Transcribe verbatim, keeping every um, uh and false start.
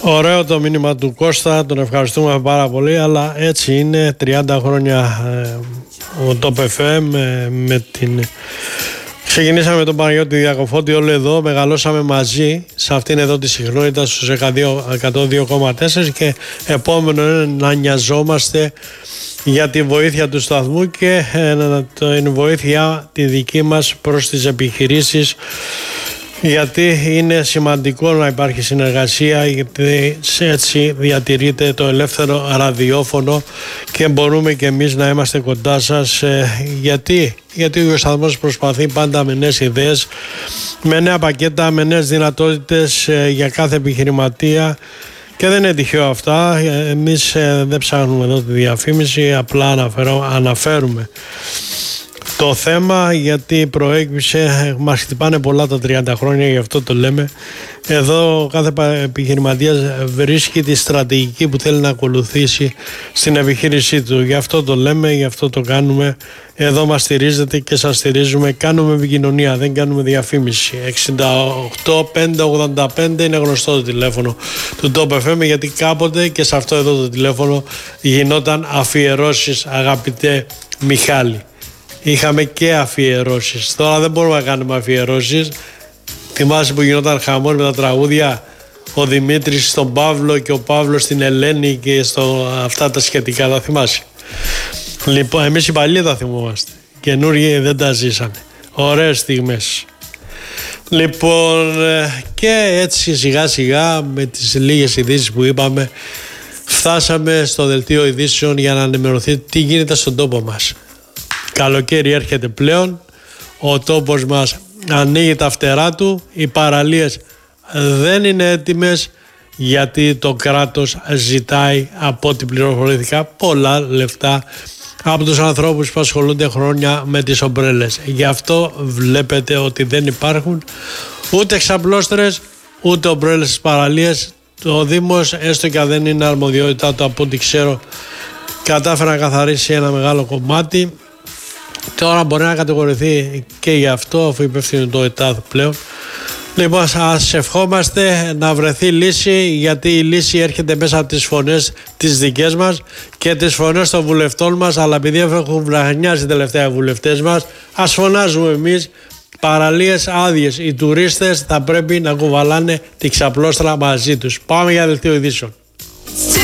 Ωραίο το μήνυμα του Κώστα, τον ευχαριστούμε πάρα πολύ, αλλά έτσι είναι τριάντα χρόνια ε, ο Top εφ εμ ε, με την... Ξεκινήσαμε με τον Παναγιώτη Διακοφώτη όλοι εδώ, μεγαλώσαμε μαζί σε αυτήν εδώ τη συχνότητα στους εκατό δύο κόμμα τέσσερα και επόμενο είναι να νοιαζόμαστε για τη βοήθεια του σταθμού και ε, την βοήθεια τη δική μας προς τις επιχειρήσεις, γιατί είναι σημαντικό να υπάρχει συνεργασία, γιατί έτσι διατηρείται το ελεύθερο ραδιόφωνο και μπορούμε και εμείς να είμαστε κοντά σας. Γιατί, γιατί ο σταθμός προσπαθεί πάντα με νέες ιδέες, με νέα πακέτα, με νέες δυνατότητες για κάθε επιχειρηματία και δεν είναι τυχαίο αυτά. Εμείς δεν ψάχνουμε εδώ τη διαφήμιση, απλά αναφέρω, αναφέρουμε το θέμα, γιατί προέκυψε, μας χτυπάνε πολλά τα τριάντα χρόνια, γι' αυτό το λέμε. Εδώ κάθε επιχειρηματίας βρίσκει τη στρατηγική που θέλει να ακολουθήσει στην επιχείρησή του. Γι' αυτό το λέμε, γι' αυτό το κάνουμε. Εδώ μας στηρίζετε και σας στηρίζουμε. Κάνουμε επικοινωνία, δεν κάνουμε διαφήμιση. εξήντα οκτώ πεντακόσια ογδόντα πέντε είναι γνωστό το τηλέφωνο του Top εφ εμ, γιατί κάποτε και σε αυτό εδώ το τηλέφωνο γινόταν αφιερώσεις, αγαπητέ Μιχάλη. Είχαμε και αφιερώσεις. Τώρα δεν μπορούμε να κάνουμε αφιερώσεις. Θυμάσαι που γινόταν χαμός με τα τραγούδια, ο Δημήτρης στον Παύλο και ο Παύλος στην Ελένη και στο, αυτά τα σχετικά, τα θυμάσαι? Λοιπόν, εμείς οι παλιοί τα θυμόμαστε. Καινούργιοι δεν τα ζήσανε. Ωραίες στιγμές. Λοιπόν, και έτσι σιγά σιγά με τις λίγες ειδήσεις που είπαμε, φτάσαμε στο δελτίο ειδήσεων για να ενημερωθεί τι γίνεται στον τόπο μας. Καλοκαίρι έρχεται πλέον, ο τόπος μας ανοίγει τα φτερά του, οι παραλίες δεν είναι έτοιμες γιατί το κράτος ζητάει, από ό,τι πληροφορήθηκα, πολλά λεφτά από τους ανθρώπους που ασχολούνται χρόνια με τις ομπρέλες. Γι' αυτό βλέπετε ότι δεν υπάρχουν ούτε εξαπλώστρες ούτε ομπρέλες στις παραλίες. Το Δήμος, έστω και αν δεν είναι αρμοδιότητά του, από ό,τι ξέρω, κατάφερε να καθαρίσει ένα μεγάλο κομμάτι. Τώρα μπορεί να κατηγορηθεί και γι' αυτό, αφού υπεύθυνο το ΕΤΑΔ πλέον. Λοιπόν, ας ευχόμαστε να βρεθεί λύση, γιατί η λύση έρχεται μέσα από τις φωνές τις δικές μας και τις φωνές των βουλευτών μας, αλλά επειδή έχουν βραχνιάσει τελευταία οι βουλευτές μας, ας φωνάζουμε εμείς. Παραλίες άδειες, οι τουρίστες θα πρέπει να κουβαλάνε τη ξαπλώστρα μαζί τους. Πάμε για δελτίο ειδήσεων.